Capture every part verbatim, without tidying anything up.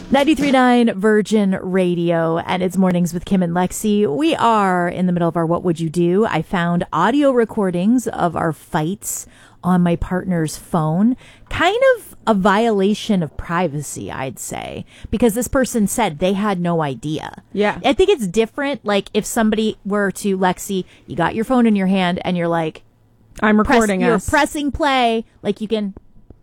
ninety-three point nine Virgin Radio, and it's Mornings with Kim and Lexi. We are in the middle of our What Would You Do? I found audio recordings of our fights on my partner's phone. Kind of a violation of privacy, I'd say, because this person said they had no idea. Yeah. I think it's different, like, if somebody were to, Lexi, you got your phone in your hand, and you're like, I'm recording press, us. You're pressing play, like you can,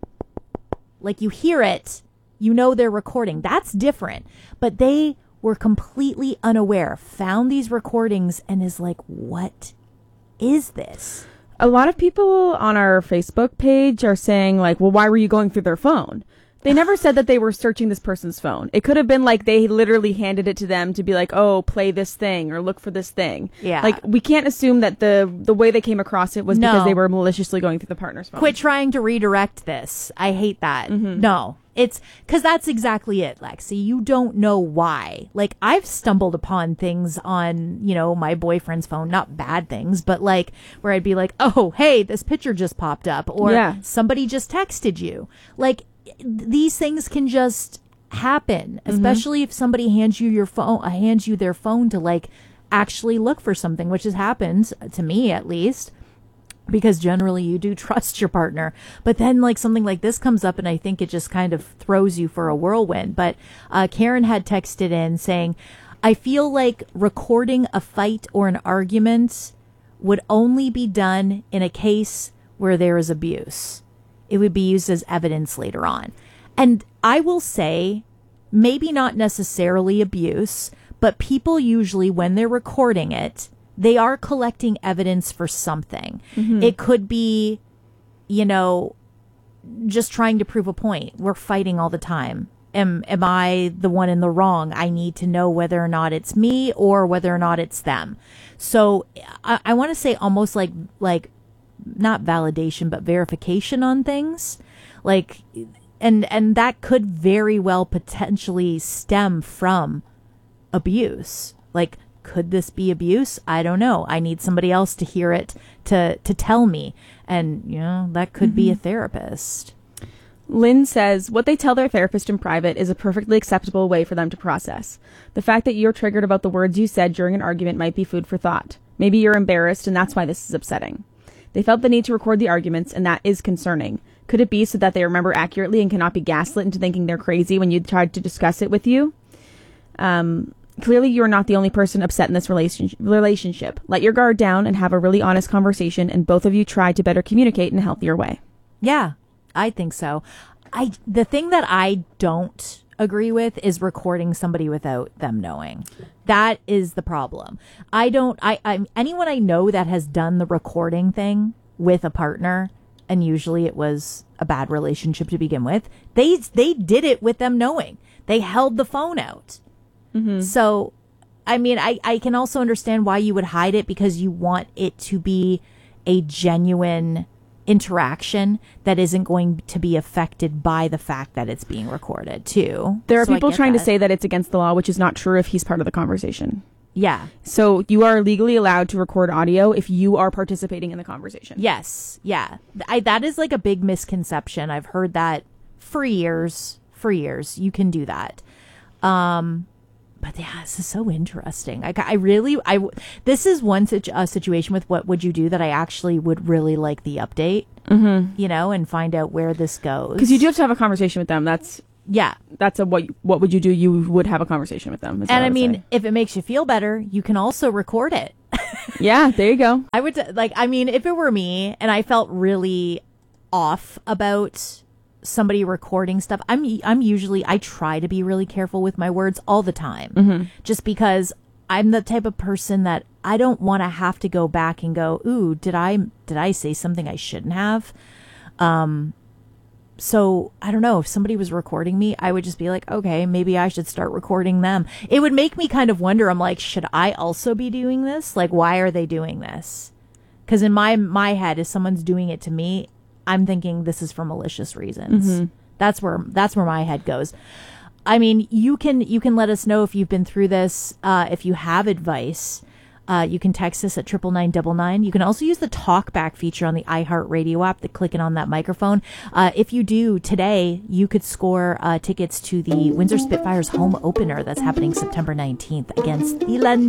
like you hear it. You know they're recording. That's different. But they were completely unaware, found these recordings, and is like, what is this? A lot of people on our Facebook page are saying, like, well, why were you going through their phone? They never said that they were searching this person's phone. It could have been like they literally handed it to them to be like, oh, play this thing or look for this thing. Yeah. Like, we can't assume that the the way they came across it was No. because they were maliciously going through the partner's phone. Quit trying to redirect this. I hate that. Mm-hmm. No. It's because that's exactly it, Lexi. You don't know why. Like, I've stumbled upon things on, you know, my boyfriend's phone, not bad things, but like where I'd be like, oh, hey, this picture just popped up, or Yeah. somebody just texted you. Like, th- these things can just happen, especially if somebody hands you your phone, uh, hands you their phone to like actually look for something, which has happened to me at least. Because generally you do trust your partner. But then like something like this comes up and I think it just kind of throws you for a whirlwind. But uh, Karen had texted in saying, I feel like recording a fight or an argument would only be done in a case where there is abuse. It would be used as evidence later on. And I will say, maybe not necessarily abuse, but people usually, when they're recording it, they are collecting evidence for something. Mm-hmm. It could be, you know, just trying to prove a point. We're fighting all the time. Am am I the one in the wrong? I need to know whether or not it's me or whether or not it's them. So I, I want to say almost like like not validation, but verification on things. Like, and and that could very well potentially stem from abuse. Like, could this be abuse? I don't know. I need somebody else to hear it to to tell me. And, you know, that could mm-hmm. be a therapist. Lynn says, what they tell their therapist in private is a perfectly acceptable way for them to process. The fact that you're triggered about the words you said during an argument might be food for thought. Maybe you're embarrassed and that's why this is upsetting. They felt the need to record the arguments, and that is concerning. Could it be so that they remember accurately and cannot be gaslit into thinking they're crazy when you tried to discuss it with you? Um... Clearly, you're not the only person upset in this relationship. relationship. Let your guard down and have a really honest conversation, and both of you try to better communicate in a healthier way. Yeah, I think so. I the thing that I don't agree with is recording somebody without them knowing. That is the problem. I don't. I. I anyone I know that has done the recording thing with a partner, and usually it was a bad relationship to begin with. They they did it with them knowing. They held the phone out. Mm-hmm. So, I mean, I, I can also understand why you would hide it, because you want it to be a genuine interaction that isn't going to be affected by the fact that it's being recorded, too. There are so people trying that. to say that it's against the law, which is not true if he's part of the conversation. Yeah. So you are legally allowed to record audio if you are participating in the conversation. Yes. Yeah. I, that is like a big misconception. I've heard that for years. For years. You can do that. Um... But yeah, this is so interesting. I, I really, I, this is one situ- uh, situation with What Would You Do that I actually would really like the update, mm-hmm. you know, and find out where this goes. Because you do have to have a conversation with them. That's, yeah. That's a, what, what would you do? You would have a conversation with them. And I, I mean, say. if it makes you feel better, you can also record it. Yeah, there you go. I would, like, I mean, if it were me and I felt really off about somebody recording stuff, I'm I'm usually I try to be really careful with my words all the time, mm-hmm. just because I'm the type of person that I don't want to have to go back and go, ooh, did I did I say something I shouldn't have? Um, so I don't know, if somebody was recording me, I would just be like, okay, maybe I should start recording them. It would make me kind of wonder. I'm like, should I also be doing this? Like, why are they doing this? Because in my my head, if someone's doing it to me, I'm thinking this is for malicious reasons. Mm-hmm. That's where that's where my head goes. I mean, you can you can let us know if you've been through this, uh, if you have advice. Uh, you can text us at triple nine double nine. You can also use the talkback feature on the iHeartRadio app, the clicking on that microphone. Uh, if you do today, you could score uh, tickets to the Windsor Spitfires home opener that's happening September nineteenth against the London